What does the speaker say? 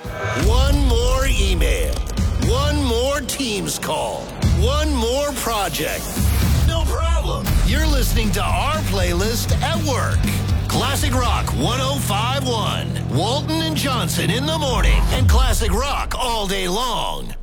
One more email. One more Teams call. One more project. No problem. You're listening to our playlist at work. Classic Rock 105.1. Walton and Johnson in the morning. And Classic Rock all day long.